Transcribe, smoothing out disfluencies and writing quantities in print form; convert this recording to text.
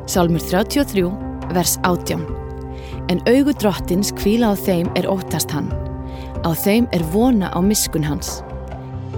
Sálmur 33, vers 18. En augu drottins hvíla á þeim óttast hann. Á þeim vona á miskunn hans.